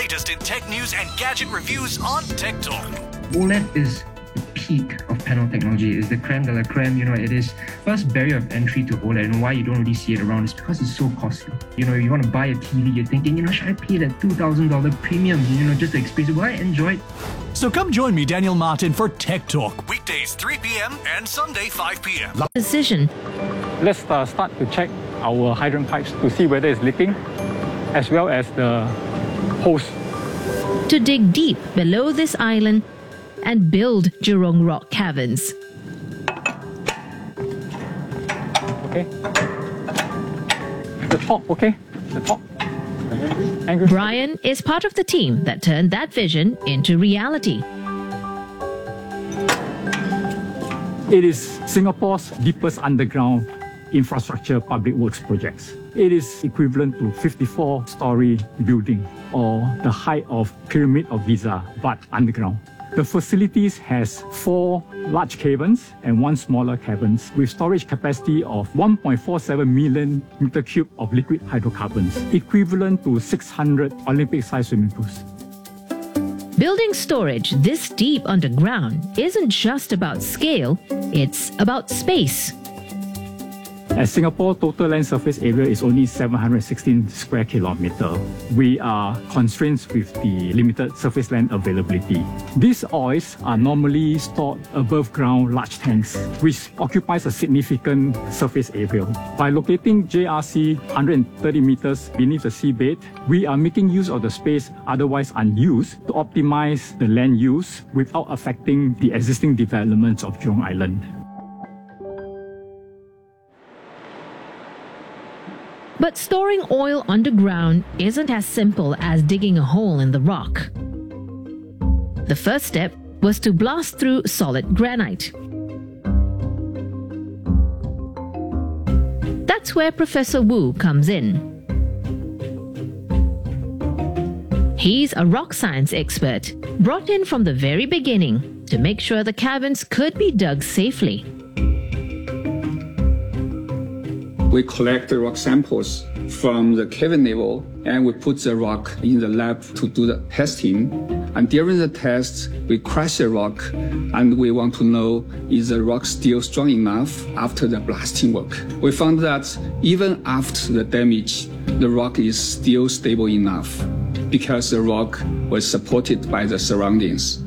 latest in tech news and gadget reviews on Tech Talk. OLED is the peak of panel technology. It's the creme de la creme. It is first barrier of entry to OLED. And why you don't really see it around is because it's so costly. You want to buy a TV, you're thinking, should I pay that $2,000 premium, just to experience it? Will I enjoy it? So come join me, Daniel Martin, for Tech Talk, weekdays 3 p.m. and Sunday 5 p.m. Decision. Let's start to check our hydrant pipes to see whether it's leaking, as well as the hose. To dig deep below this island and build Jurong Rock Caverns. Okay. The top, okay? The top. Brian is part of the team that turned that vision into reality. It is Singapore's deepest underground infrastructure public works projects. It is equivalent to 54-story building, or the height of Pyramid of Giza, but underground. The facilities has 4 large caverns and 1 smaller caverns with storage capacity of 1.47 million meter cube of liquid hydrocarbons, equivalent to 600 Olympic-sized swimming pools. Building storage this deep underground isn't just about scale, it's about space. As Singapore total land surface area is only 716 square kilometer, we are constrained with the limited surface land availability. These oils are normally stored above ground large tanks, which occupies a significant surface area. By locating JRC 130 meters beneath the seabed, we are making use of the space otherwise unused to optimize the land use without affecting the existing developments of Jurong Island. But storing oil underground isn't as simple as digging a hole in the rock. The first step was to blast through solid granite. That's where Professor Wu comes in. He's a rock science expert, brought in from the very beginning to make sure the caverns could be dug safely. We collect the rock samples from the cavern level and we put the rock in the lab to do the testing. And during the test, we crush the rock and we want to know, is the rock still strong enough after the blasting work? We found that even after the damage, the rock is still stable enough because the rock was supported by the surroundings.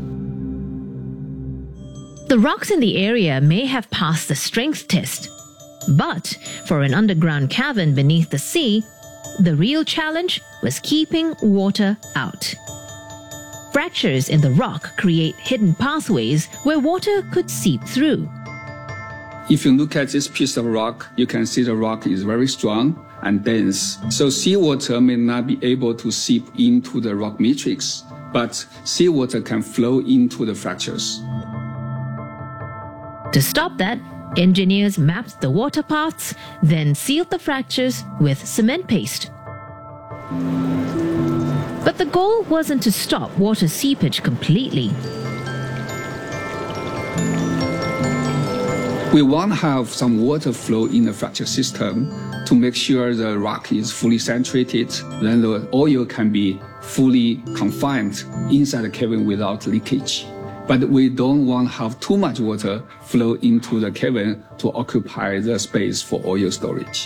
The rocks in the area may have passed the strength test. But for an underground cavern beneath the sea, the real challenge was keeping water out. Fractures in the rock create hidden pathways where water could seep through. If you look at this piece of rock, you can see the rock is very strong and dense. So seawater may not be able to seep into the rock matrix, but seawater can flow into the fractures. To stop that, engineers mapped the water paths, then sealed the fractures with cement paste. But the goal wasn't to stop water seepage completely. We want to have some water flow in the fracture system to make sure the rock is fully saturated, then the oil can be fully confined inside the cavern without leakage. But we don't want to have too much water flow into the cavern to occupy the space for oil storage.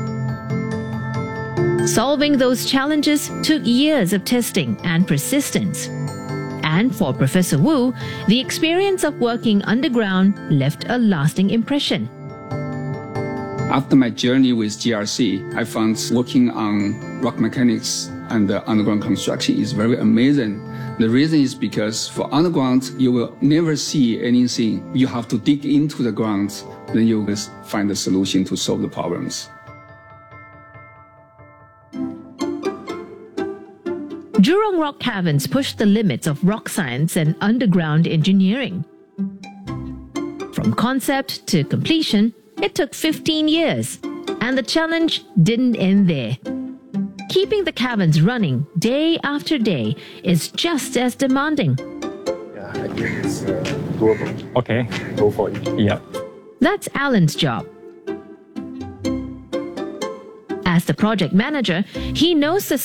Solving those challenges took years of testing and persistence. And for Professor Wu, the experience of working underground left a lasting impression. After my journey with GRC, I found working on rock mechanics and underground construction is very amazing. The reason is because for underground, you will never see anything. You have to dig into the ground, then you will find a solution to solve the problems. Jurong Rock Caverns pushed the limits of rock science and underground engineering. From concept to completion, it took 15 years, and the challenge didn't end there. Keeping the caverns running day after day is just as demanding. Yeah, I think it's doable. Okay. Go for it. Yeah. That's Alan's job. As the project manager, he knows the